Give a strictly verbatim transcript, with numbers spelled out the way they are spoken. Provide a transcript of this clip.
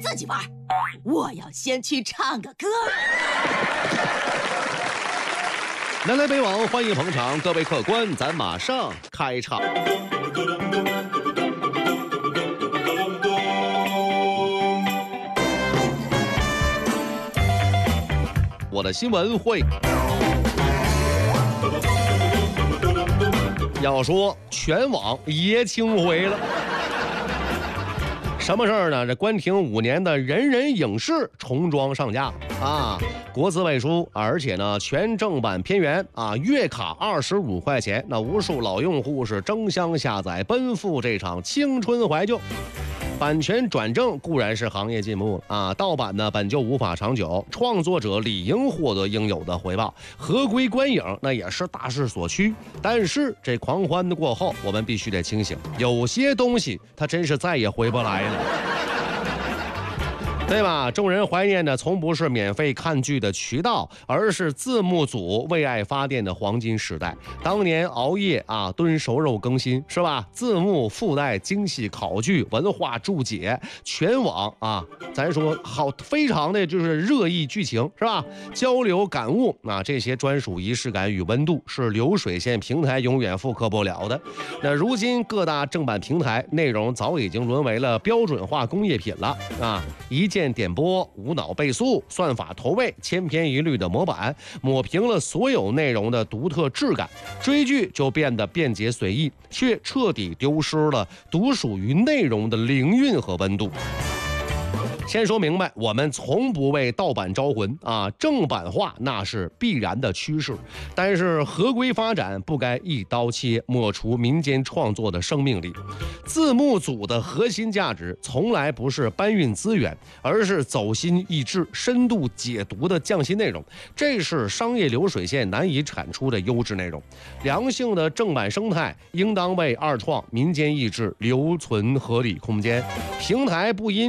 自己玩，我要先去唱个歌。 南来北往，欢迎捧场，各位客官，咱马上开场。我的新闻会要说全网爷青回了。什么事儿呢？这关停五年的人人影视重装上架啊，国字未输，而且呢全正版片源啊，月卡二十五块钱，那无数老用户是争相下载，奔赴这场青春怀旧。版权转正固然是行业进步啊，盗版呢本就无法长久，创作者理应获得应有的回报，合规观影那也是大势所趋。但是这狂欢的过后，我们必须得清醒，有些东西它真是再也回不来了。对吧？众人怀念的从不是免费看剧的渠道，而是字幕组为爱发电的黄金时代。当年熬夜啊炖熟肉更新是吧？字幕附带精细考据、文化注解，全网啊，咱说好非常的就是热议剧情是吧？交流感悟啊，这些专属仪式感与温度是流水线平台永远复刻不了的。那如今各大正版平台内容早已经沦为了标准化工业品了啊！一键点播、无脑倍速、算法投喂、千篇一律的模板，抹平了所有内容的独特质感，追剧就变得便捷随意，却彻底丢失了独属于内容的灵韵和温度。先说明白，我们从不为盗版招魂啊，正版化那是必然的趋势。但是合规发展不该一刀切，抹除民间创作的生命力。字幕组的核心价值从来不是搬运资源，而是走心益智、深度解读的匠心内容。这是商业流水线难以产出的优质内容。良性的正版生态应当为二创、民间意志留存合理空间。平台不因